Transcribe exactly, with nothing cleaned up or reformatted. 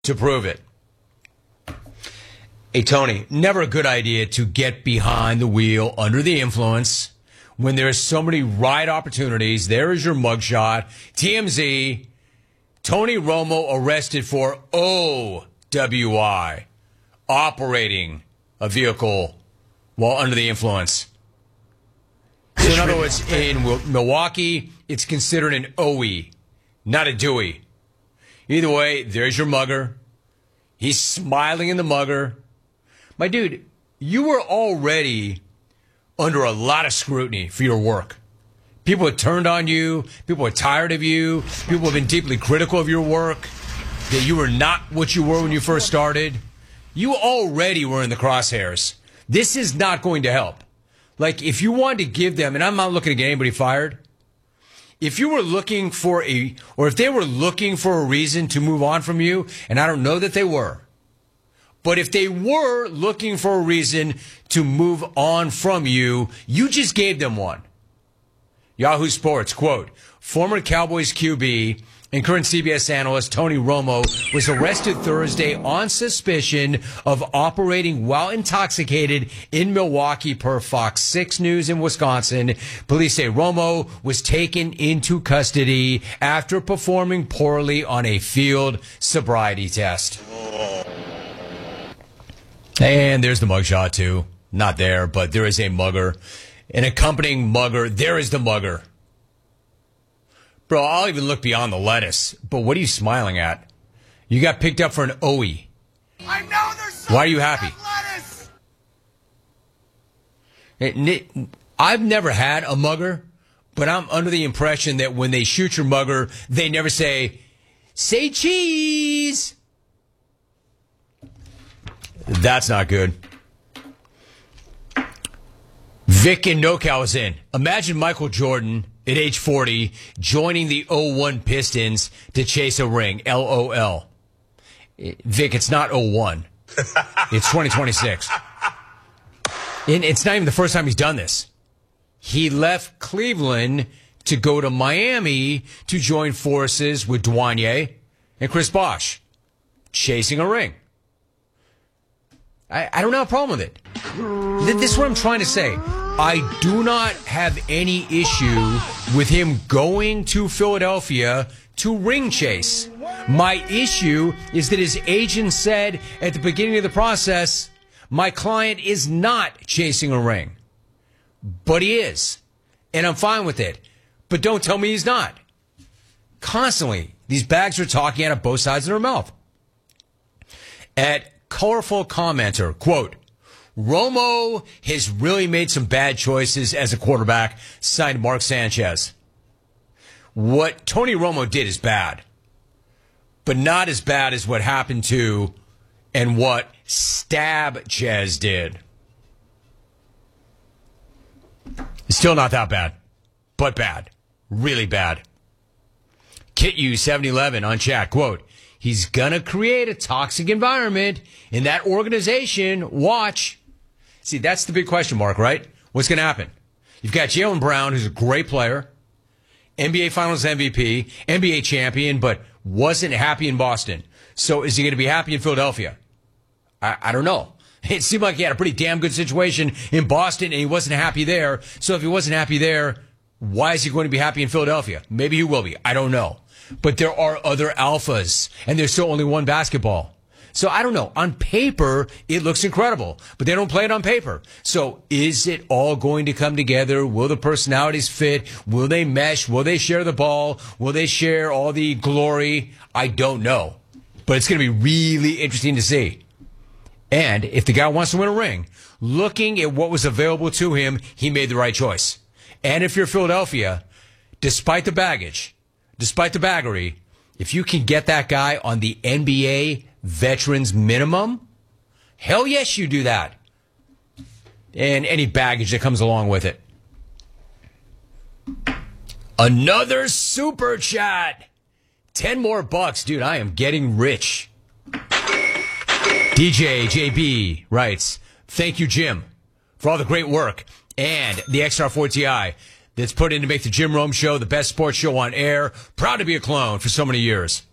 to prove it. Hey, Tony, never a good idea to get behind the wheel under the influence when there's so many ride opportunities. There is your mugshot. T M Z, Tony Romo arrested for O W I, operating a vehicle while under the influence. So in other words, in Milwaukee, it's considered an O E, not a Dewey. Either way, there's your mugger. He's smiling in the mugger. My dude, you were already under a lot of scrutiny for your work. People have turned on you. People are tired of you. People have been deeply critical of your work, that you were not what you were when you first started. You already were in the crosshairs. This is not going to help. Like, if you wanted to give them, and I'm not looking to get anybody fired, if you were looking for a, or if they were looking for a reason to move on from you, and I don't know that they were, but if they were looking for a reason to move on from you, you just gave them one. Yahoo Sports, quote, former Cowboys Q B and current C B S analyst Tony Romo was arrested Thursday on suspicion of operating while intoxicated in Milwaukee per Fox six News in Wisconsin. Police say Romo was taken into custody after performing poorly on a field sobriety test. And there's the mugshot, too. Not there, but there is a mugger. An accompanying mugger. There is the mugger. Bro, I'll even look beyond the lettuce. But what are you smiling at? You got picked up for an O E. I know there's so Why are you happy? lettuce. I've never had a mugger, but I'm under the impression that when they shoot your mugger, they never say, say cheese. That's not good. Vic in NoCal is in. Imagine Michael Jordan at age forty joining the oh one Pistons to chase a ring. L O L. Vic, it's not oh one. It's twenty twenty-six. And it's not even the first time he's done this. He left Cleveland to go to Miami to join forces with Dwayne and Chris Bosh, chasing a ring. I, I don't have a problem with it. This is what I'm trying to say. I do not have any issue with him going to Philadelphia to ring chase. My issue is that his agent said at the beginning of the process, my client is not chasing a ring. But he is. And I'm fine with it. But don't tell me he's not. Constantly, these bags are talking out of both sides of their mouth. At Colorful commenter, quote, Romo has really made some bad choices as a quarterback, signed Mark Sanchez. What Tony Romo did is bad, but not as bad as what happened to and what Stab Chez did. It's still not that bad, but bad. Really bad. Kit U seven eleven on chat, quote, he's going to create a toxic environment in that organization. Watch. See, that's the big question mark, right? What's going to happen? You've got Jaylen Brown, who's a great player, N B A Finals M V P, N B A champion, but wasn't happy in Boston. So is he going to be happy in Philadelphia? I, I don't know. It seemed like he had a pretty damn good situation in Boston, and he wasn't happy there. So if he wasn't happy there, why is he going to be happy in Philadelphia? Maybe he will be. I don't know. But there are other alphas, and there's still only one basketball. So I don't know. On paper, it looks incredible, but they don't play it on paper. So is it all going to come together? Will the personalities fit? Will they mesh? Will they share the ball? Will they share all the glory? I don't know. But it's going to be really interesting to see. And if the guy wants to win a ring, looking at what was available to him, he made the right choice. And if you're Philadelphia, despite the baggage, despite the baggery, if you can get that guy on the N B A veterans minimum, hell yes, you do that. And any baggage that comes along with it. Another super chat. Ten more bucks. Dude, I am getting rich. D J J B writes, thank you, Jim, for all the great work and the X R four T I that's put in to make the Jim Rome Show the best sports show on air. Proud to be a clone for so many years.